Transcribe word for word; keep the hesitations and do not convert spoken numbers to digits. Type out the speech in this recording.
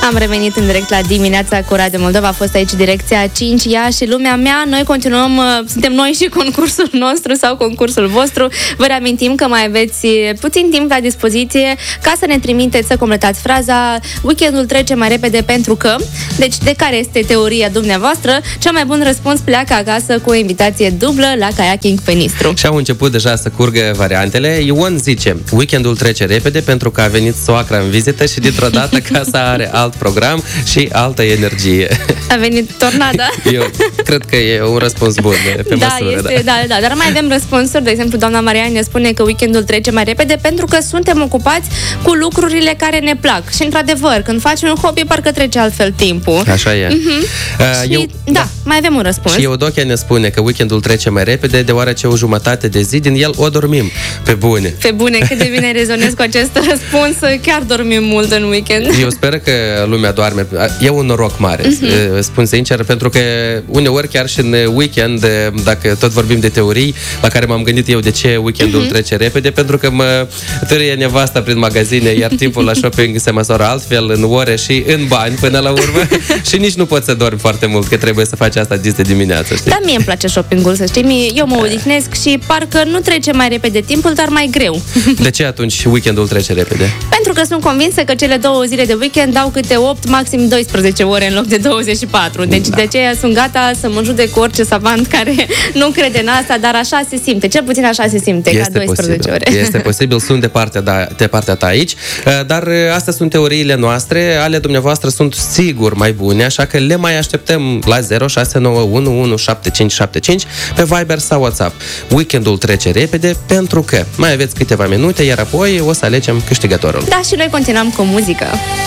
Am revenit în direct la dimineața cu Radio Moldova. A fost aici direcția cinci, ea și lumea mea. Noi continuăm, suntem noi și concursul nostru sau concursul vostru. Vă reamintim că mai aveți puțin timp la dispoziție ca să ne trimiteți să completați fraza weekendul trece mai repede pentru că. Deci, de care este teoria dumneavoastră? Cel mai bun răspuns pleacă acasă cu o invitație dublă la kayaking pe Nistru. Și au început deja să curgă variantele. Ion zice, weekendul trece repede pentru că a venit soacra în vizită și dintr-o dată casa are alt program și altă energie. A venit tornada. Eu cred că e un răspuns bun, pe da, măsură. Este, da. Da, da, dar mai avem răspunsuri. De exemplu, doamna Marian ne spune că weekendul trece mai repede pentru că suntem ocupați cu lucrurile care ne plac. Și într-adevăr, când faci un hobby, parcă trece altfel timpul. Așa e. Uh-huh. Uh, și, eu, da, da, mai avem un răspuns. Și Eudochia ne spune că weekendul trece mai repede deoarece o jumătate de zi din el o dormim. Pe bune. Pe bune, cât de bine rezonez cu acest răspuns. Chiar dormim mult în weekend. Eu sper că lumea doarme. E un noroc mare, uh-huh. spun sincer, pentru că uneori chiar și în weekend, dacă tot vorbim de teorii, la care m-am gândit eu de ce weekendul uh-huh. trece repede, pentru că mă târâie nevasta prin magazine, iar timpul la shopping se măsoară altfel, în ore și în bani până la urmă și nici nu poți să dormi foarte mult, că trebuie să faci asta dis de dimineață, știi? Da, mie îmi place shoppingul, să știi, eu mă odihnesc și parcă nu trece mai repede timpul, dar mai greu. De ce atunci weekendul trece repede? Pentru că sunt convinsă că cele două zile de weekend dau câte opt, maxim doisprezece ore în loc de douăzeci și patru. Deci da. De aceea sunt gata să mă judec cu orice savant care nu crede în asta, dar așa se simte, cel puțin așa se simte, este ca doisprezece posibil. ore. Este posibil, sunt de partea, da, de partea ta aici, dar astea sunt teoriile noastre, ale dumneavoastră sunt sigur mai bune, așa că le mai așteptăm la zero șase nouă unu unu șapte cinci șapte cinci pe Viber sau WhatsApp. Weekendul trece repede pentru că mai aveți câteva minute, iar apoi o să alegem câștigătorul. Da, și noi continuăm cu muzică.